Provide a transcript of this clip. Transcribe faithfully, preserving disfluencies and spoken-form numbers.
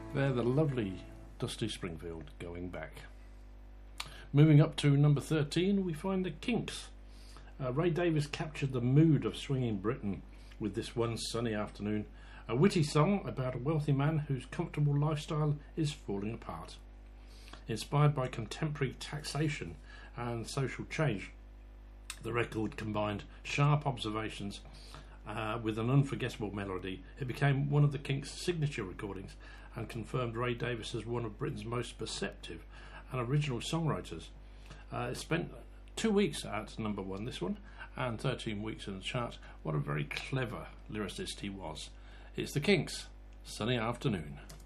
They're the lovely Dusty Springfield, Going Back. Moving up to number thirteen, we find the Kinks. Uh, Ray Davies captured the mood of swinging Britain with this One Sunny Afternoon, a witty song about a wealthy man whose comfortable lifestyle is falling apart. Inspired by contemporary taxation and social change, the record combined sharp observations uh, with an unforgettable melody. It became one of the Kinks' signature recordings and confirmed Ray Davies as one of Britain's most perceptive and original songwriters. Uh, it spent two weeks at number one, this one, and thirteen weeks in the chart. What a very clever lyricist he was. It's the Kinks, Sunny Afternoon.